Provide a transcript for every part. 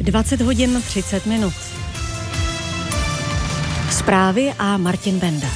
20 hodin 30 minut. Zprávy a Martin Benda.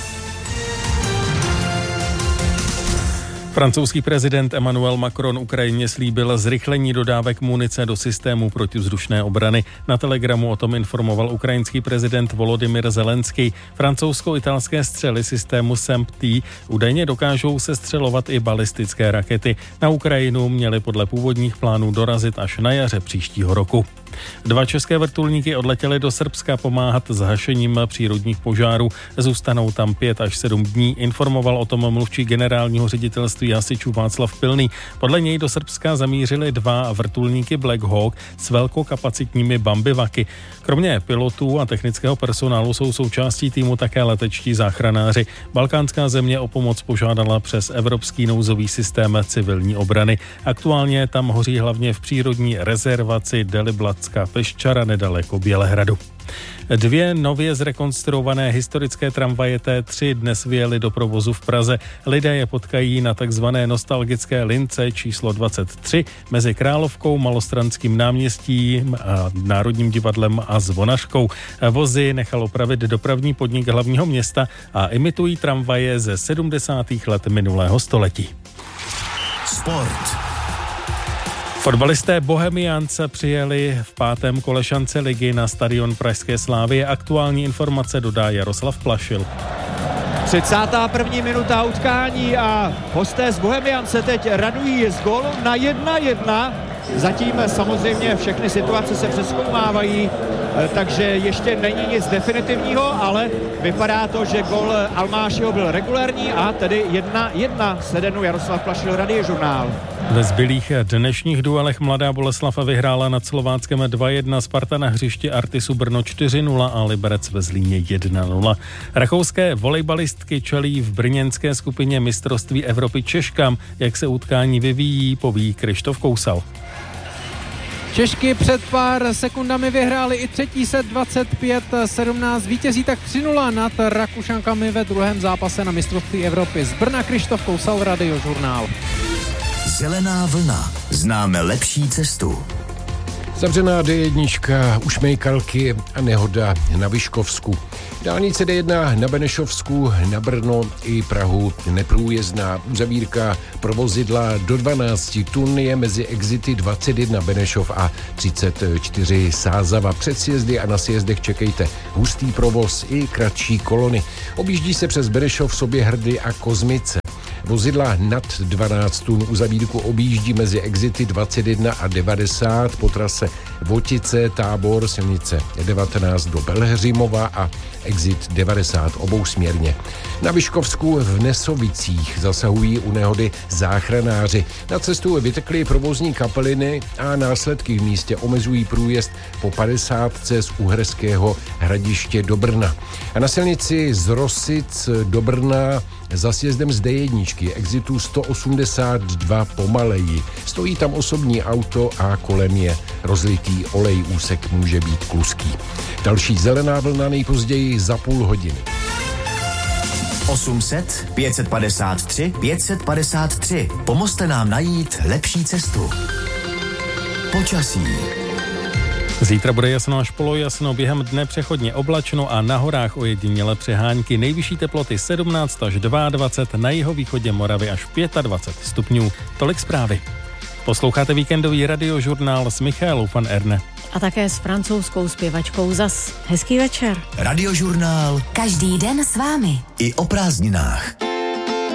Francouzský prezident Emmanuel Macron Ukrajině slíbil zrychlení dodávek munice do systému protivzdušné obrany. Na Telegramu o tom informoval ukrajinský prezident Volodymyr Zelenský. Francouzsko-italské střely systému SAMP-T údajně dokážou sestřelovat i balistické rakety. Na Ukrajinu měly podle původních plánů dorazit až na jaře příštího roku. 2 české vrtulníky odletěly do Srbska pomáhat s hašením přírodních požárů. Zůstanou tam 5 až 7 dní, informoval o tom mluvčí generálního ředitelství hasičů Václav Pilný. Podle něj do Srbska zamířily 2 vrtulníky Black Hawk s velkokapacitními bambivaky. Kromě pilotů a technického personálu jsou součástí týmu také letečtí záchranáři. Balkánská země o pomoc požádala přes Evropský nouzový systém civilní obrany. Aktuálně tam hoří hlavně v přírodní rezervaci Deliblatská Peščara nedaleko Bělehradu. 2 nově zrekonstruované historické tramvaje T3 dnes vyjeli do provozu v Praze. Lidé je potkají na takzvané nostalgické lince číslo 23 mezi Královkou, Malostranským náměstím, Národním divadlem a Zvonařkou. Vozy nechal opravit dopravní podnik hlavního města a imitují tramvaje ze 70. let minulého století. Sport. Fotbalisté Bohemiánce přijeli v 5. kole šance ligy na stadion Pražské Slavie. Aktuální informace dodá Jaroslav Plašil. 31. minuta utkání a hosté z Bohemiánce teď radují z gólu na 1-1. Zatím samozřejmě všechny situace se přezkoumávají, takže ještě není nic definitivního, ale vypadá to, že gól Almášiho byl regulérní a tedy 1-1. Sledenu Jaroslav Plašil, Radiožurnál. Ve zbylých dnešních duelech Mladá Boleslav vyhrála nad Slováckem 2-1, Sparta na hřišti Artisu Brno 4-0 a Liberec ve Zlíně 1-0. Rakouské volejbalistky čelí v brněnské skupině mistrovství Evropy Češkám. Jak se utkání vyvíjí, poví Krištof Kousal. Češky před pár sekundami vyhráli i třetí set 25-17. Vítězí tak 3-0 nad Rakušankami ve druhém zápase na mistrovství Evropy. Z Brna Krištof Kousal, Radiožurnál. Zelená vlna. Známe lepší cestu. Zavřená D1 u Šmejkalky a nehoda na Vyškovsku. Dálnice D1 na Benešovsku, na Brno i Prahu neprůjezdná. Uzavírka pro vozidla do 12 tun je mezi exity 21 Benešov a 34 Sázava. Před sjezdy a na sjezdech čekejte hustý provoz i kratší kolony. Objíždí se přes Benešov, Soběhrdy a Kozmice. Vozidla nad 12 tun uzavírku objíždí mezi exity 21 a 90 po trase Votice, Tábor, silnice 19 do Belhřimova a exit 90 obousměrně. Na Vyškovsku v Nesovicích zasahují u nehody záchranáři. Na cestu vytekly provozní kapeliny a následky v místě omezují průjezd po 50 z Uherského Hradiště do Brna. A na silnici z Rosic do Brna za sjezdem z D1 exitu 182 pomaleji. Stojí tam osobní auto a kolem je rozlitý olej, úsek může být kluský. Další zelená vlna nejpozději za půl hodiny. 800 553 553. Pomozte nám najít lepší cestu. Počasí. Zítra bude jasno až polojasno, během dne přechodně oblačno a na horách ojedinělé přehánky. Nejvyšší teploty 17 až 22, na jihovýchodě Moravy až 25 stupňů. Tolik zprávy. Posloucháte víkendový Radiožurnál s Michaelou van Erne. A také s francouzskou zpěvačkou Zas. Hezký večer. Radiožurnál. Každý den s vámi. I o prázdninách.